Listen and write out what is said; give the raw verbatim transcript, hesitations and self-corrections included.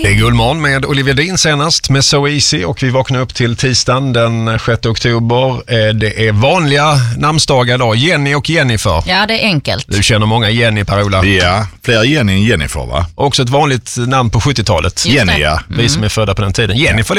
Det är Guldmorgon med Olivia Dean senast med So Easy och vi vaknar upp till tisdagen den sjätte oktober. Det är vanliga namnsdagar idag, Jenny och Jennifer. Ja, det är enkelt. Du känner många Jenny, Per-Ola. Ja, fler Jenny än Jennifer, va? Också ett vanligt namn på sjuttiotalet. Jenny, ja. Vi som är födda på den tiden. Jennifer